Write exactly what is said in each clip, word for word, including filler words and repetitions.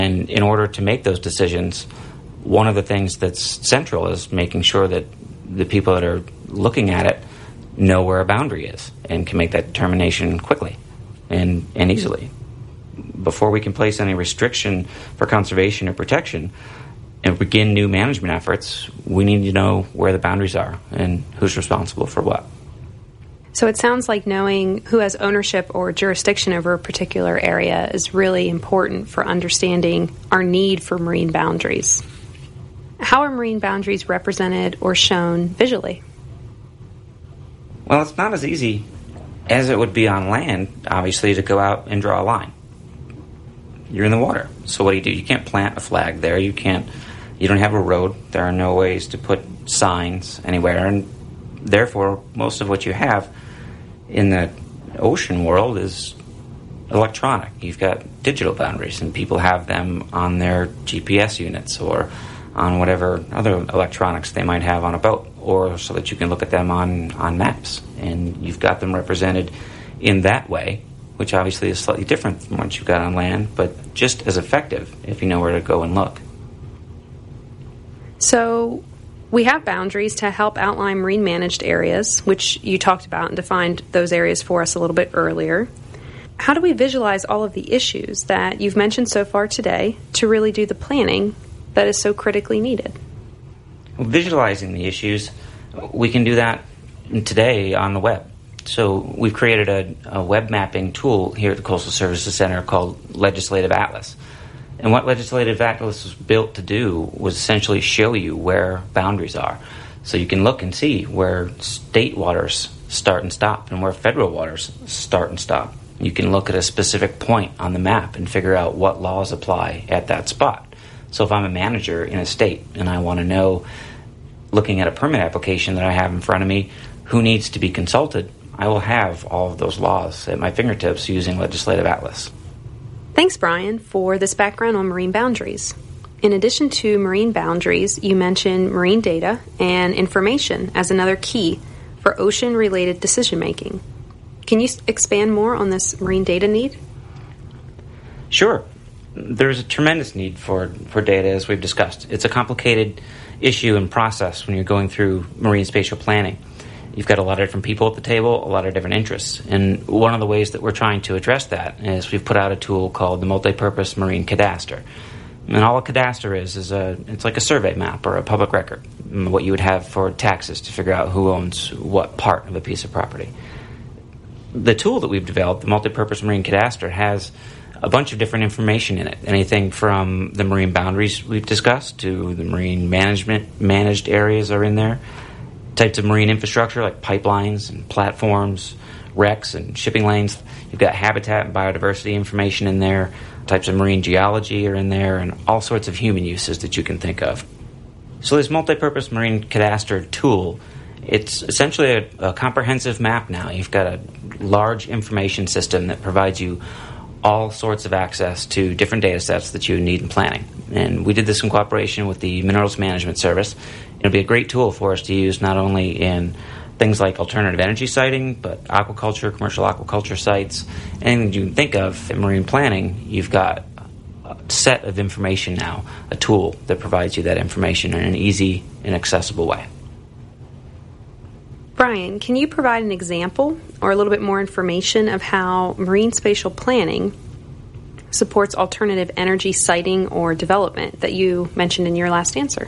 And in order to make those decisions, one of the things that's central is making sure that the people that are looking at it know where a boundary is and can make that determination quickly and, and easily. Before we can place any restriction for conservation or protection and begin new management efforts, we need to know where the boundaries are and who's responsible for what. So it sounds like knowing who has ownership or jurisdiction over a particular area is really important for understanding our need for marine boundaries. How are marine boundaries represented or shown visually? Well, it's not as easy as it would be on land, obviously, to go out and draw a line. You're in the water. So what do you do? You can't plant a flag there. You can't, you don't have a road. There are no ways to put signs anywhere. And therefore, most of what you have in the ocean world is electronic. You've got digital boundaries, and people have them on their G P S units or on whatever other electronics they might have on a boat, or so that you can look at them on, on maps. And you've got them represented in that way, which obviously is slightly different from what you've got on land, but just as effective if you know where to go and look. So we have boundaries to help outline marine managed areas, which you talked about and defined those areas for us a little bit earlier. How do we visualize all of the issues that you've mentioned so far today to really do the planning that is so critically needed? Well, visualizing the issues, we can do that today on the web. So we've created a, a web mapping tool here at the Coastal Services Center called Legislative Atlas. And what Legislative Atlas was built to do was essentially show you where boundaries are. So you can look and see where state waters start and stop and where federal waters start and stop. You can look at a specific point on the map and figure out what laws apply at that spot. So if I'm a manager in a state and I want to know, looking at a permit application that I have in front of me, who needs to be consulted, I will have all of those laws at my fingertips using Legislative Atlas. Thanks, Brian, for this background on marine boundaries. In addition to marine boundaries, you mentioned marine data and information as another key for ocean-related decision-making. Can you expand more on this marine data need? Sure. There's a tremendous need for, for data, as we've discussed. It's a complicated issue and process when you're going through marine spatial planning. You've got a lot of different people at the table, a lot of different interests. And one of the ways that we're trying to address that is we've put out a tool called the Multipurpose Marine Cadastre. And all a cadastre is, is a, it's like a survey map or a public record, what you would have for taxes to figure out who owns what part of a piece of property. The tool that we've developed, the Multipurpose Marine Cadastre, has a bunch of different information in it. Anything from the marine boundaries we've discussed to the marine management, managed areas are in there. Types of marine infrastructure like pipelines and platforms, wrecks and shipping lanes. You've got habitat and biodiversity information in there. Types of marine geology are in there, and all sorts of human uses that you can think of. So this Multipurpose Marine Cadastre tool, it's essentially a, a comprehensive map now. You've got a large information system that provides you all sorts of access to different data sets that you need in planning. And we did this in cooperation with the Minerals Management Service. It'll be a great tool for us to use not only in things like alternative energy siting, but aquaculture, commercial aquaculture sites, anything you can think of in marine planning. You've got a set of information now, a tool that provides you that information in an easy and accessible way. Brian, can you provide an example or a little bit more information of how marine spatial planning supports alternative energy siting or development that you mentioned in your last answer?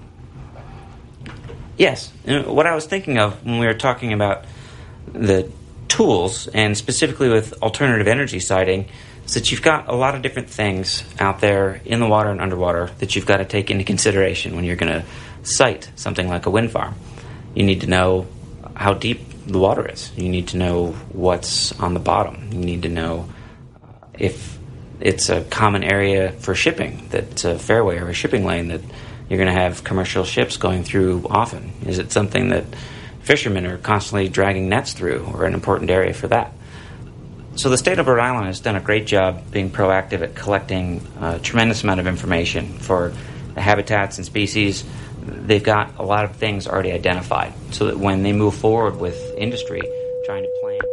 Yes. And what I was thinking of when we were talking about the tools, and specifically with alternative energy siting, is that you've got a lot of different things out there in the water and underwater that you've got to take into consideration when you're going to site something like a wind farm. You need to know how deep the water is. You need to know what's on the bottom. You need to know if it's a common area for shipping, that's a fairway or a shipping lane that you're going to have commercial ships going through often. Is it something that fishermen are constantly dragging nets through, or an important area for that? So the state of Rhode Island has done a great job being proactive at collecting a tremendous amount of information for the habitats and species. They've got a lot of things already identified so that when they move forward with industry trying to plan